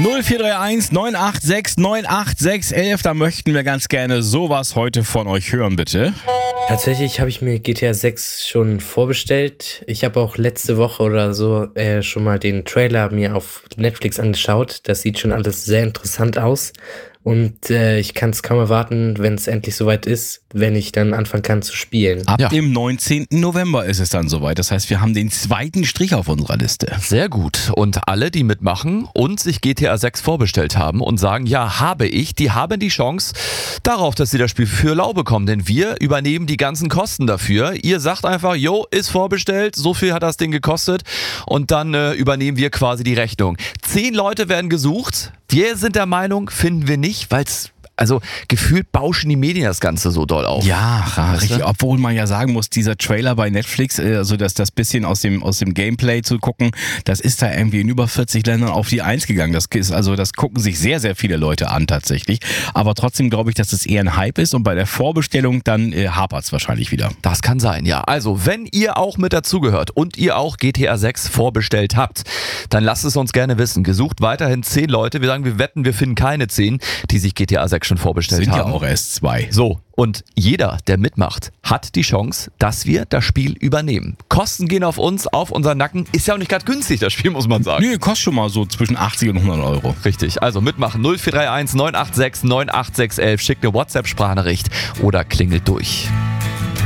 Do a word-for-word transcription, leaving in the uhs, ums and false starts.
null vier drei eins neun acht sechs neun acht sechs eins eins, da möchten wir ganz gerne sowas heute von euch hören, bitte. Tatsächlich habe ich mir G T A sechs schon vorbestellt. Ich habe auch letzte Woche oder so äh, schon mal den Trailer mir auf Netflix angeschaut. Das sieht schon alles sehr interessant aus. Und äh, ich kann es kaum erwarten, wenn es endlich soweit ist, wenn ich dann anfangen kann zu spielen. Ab Ja. dem neunzehnten November ist es dann soweit. Das heißt, wir haben den zweiten Strich auf unserer Liste. Sehr gut. Und alle, die mitmachen und sich G T A sechs vorbestellt haben und sagen, ja, habe ich, die haben die Chance darauf, dass sie das Spiel für lau bekommen. Denn wir übernehmen die ganzen Kosten dafür. Ihr sagt einfach, jo, ist vorbestellt, so viel hat das Ding gekostet. Und dann äh, übernehmen wir quasi die Rechnung. Zehn Leute werden gesucht. Wir sind der Meinung, finden wir nicht, weil es, also gefühlt bauschen die Medien das Ganze so doll auf. Ja, Weißt richtig. du? Obwohl man ja sagen muss, dieser Trailer bei Netflix, äh, also das, das bisschen aus dem, aus dem Gameplay zu gucken, das ist da irgendwie in über vierzig Ländern auf die Eins gegangen. Das ist, also das gucken sich sehr, sehr viele Leute an tatsächlich. Aber trotzdem glaube ich, dass es eher ein Hype ist und bei der Vorbestellung dann äh, hapert es wahrscheinlich wieder. Das kann sein, ja. Also, wenn ihr auch mit dazugehört und ihr auch G T A sechs vorbestellt habt, dann lasst es uns gerne wissen. Gesucht weiterhin zehn Leute. Wir sagen, wir wetten, wir finden keine zehn, die sich G T A sechs schon vorbestellt Sind haben. ja auch erst zwei. So, und jeder, der mitmacht, hat die Chance, dass wir das Spiel übernehmen. Kosten gehen auf uns, auf unseren Nacken. Ist ja auch nicht gerade günstig, das Spiel, muss man sagen. Nö, kostet schon mal so zwischen achtzig und hundert Euro. Richtig, also mitmachen. null vier drei eins neun acht sechs neun acht sechs eins eins. Schickt eine WhatsApp-Sprachnachricht oder klingelt durch.